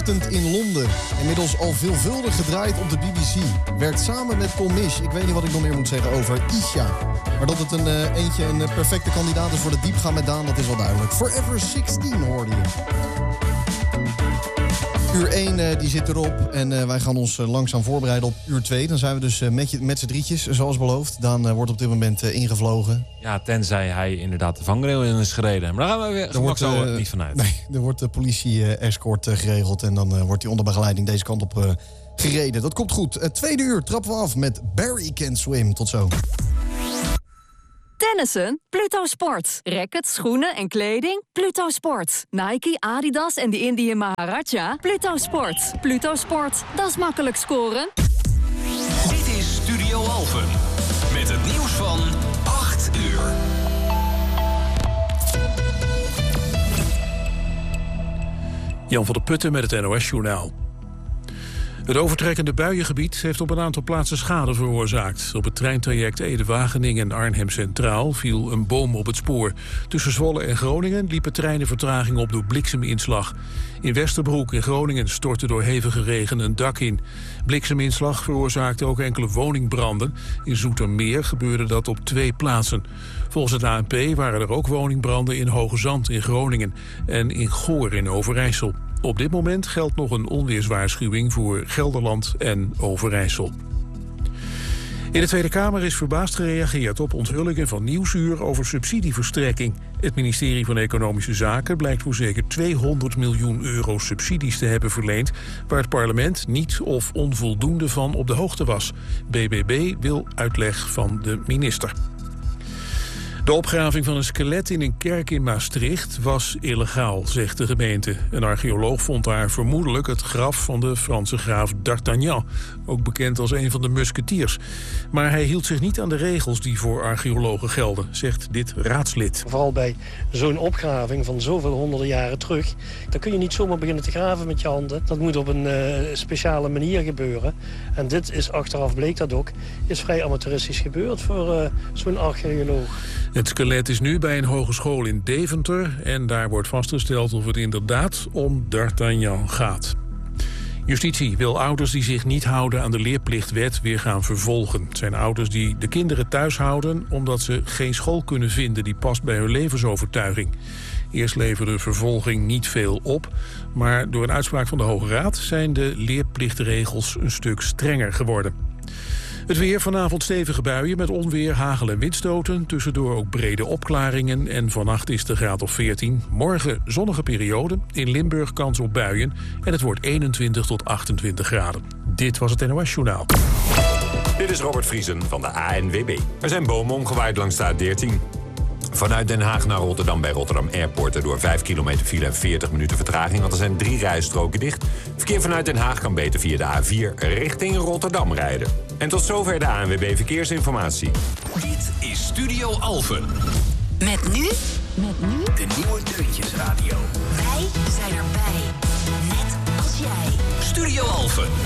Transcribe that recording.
Ochtend in Londen. Inmiddels al veelvuldig gedraaid op de BBC. Werkt samen met Tom Misch. Ik weet niet wat ik nog meer moet zeggen over Isha. Maar dat het een perfecte kandidaat is voor de diepgang met Daan, dat is wel duidelijk. Forever 16 hoorde je. Uur 1 die zit erop en wij gaan ons langzaam voorbereiden op uur 2. Dan zijn we dus met z'n drietjes, zoals beloofd. Daan wordt op dit moment ingevlogen. Ja, tenzij hij inderdaad de vangrail in is gereden. Maar daar gaan we weer gemakkelijk niet vanuit. Nee, er wordt de politie-escort geregeld en dan wordt hij onder begeleiding deze kant op gereden. Dat komt goed. Tweede uur trappen we af met Barry Can't Swim. Tot zo. Tennissen? Pluto Sport. Rackets, schoenen en kleding? Pluto Sport. Nike, Adidas en de Indian Maharaja? Pluto Sport. Pluto Sport, dat is makkelijk scoren. Dit is Studio Alphen. Met het nieuws van 8 uur. Jan van der Putten met het NOS-journaal. Het overtrekkende buiengebied heeft op een aantal plaatsen schade veroorzaakt. Op het treintraject Ede-Wageningen en Arnhem Centraal viel een boom op het spoor. Tussen Zwolle en Groningen liepen treinen vertraging op door blikseminslag. In Westerbroek in Groningen stortte door hevige regen een dak in. Blikseminslag veroorzaakte ook enkele woningbranden. In Zoetermeer gebeurde dat op 2 plaatsen. Volgens het ANP waren er ook woningbranden in Hoge Zand in Groningen en in Goor in Overijssel. Op dit moment geldt nog een onweerswaarschuwing voor Gelderland en Overijssel. In de Tweede Kamer is verbaasd gereageerd op onthullingen van Nieuwsuur over subsidieverstrekking. Het ministerie van Economische Zaken blijkt voor zeker 200 miljoen euro subsidies te hebben verleend, waar het parlement niet of onvoldoende van op de hoogte was. BBB wil uitleg van de minister. De opgraving van een skelet in een kerk in Maastricht was illegaal, zegt de gemeente. Een archeoloog vond daar vermoedelijk het graf van de Franse graaf d'Artagnan, ook bekend als een van de musketiers. Maar hij hield zich niet aan de regels die voor archeologen gelden, zegt dit raadslid. Vooral bij zo'n opgraving van zoveel honderden jaren terug, dan kun je niet zomaar beginnen te graven met je handen. Dat moet op een speciale manier gebeuren. En dit is, achteraf bleek dat ook, is vrij amateuristisch gebeurd voor zo'n archeoloog. Het skelet is nu bij een hogeschool in Deventer en daar wordt vastgesteld of het inderdaad om d'Artagnan gaat. Justitie wil ouders die zich niet houden aan de leerplichtwet weer gaan vervolgen. Het zijn ouders die de kinderen thuis houden omdat ze geen school kunnen vinden die past bij hun levensovertuiging. Eerst leverde vervolging niet veel op, maar door een uitspraak van de Hoge Raad zijn de leerplichtregels een stuk strenger geworden. Het weer, vanavond stevige buien met onweer, hagel en windstoten. Tussendoor ook brede opklaringen en vannacht is de graad of 14. Morgen zonnige periode, in Limburg kans op buien. En het wordt 21 tot 28 graden. Dit was het NOS Journaal. Dit is Robert Vriesen van de ANWB. Er zijn bomen omgewaaid langs de A13. Vanuit Den Haag naar Rotterdam bij Rotterdam Airport... erdoor 5 kilometer file en 40 minuten vertraging... want er zijn 3 rijstroken dicht. Verkeer vanuit Den Haag kan beter via de A4 richting Rotterdam rijden. En tot zover de ANWB Verkeersinformatie. Dit is Studio Alphen. Met nu de nieuwe Deuntjesradio. Wij zijn erbij. Net als jij. Studio Alphen.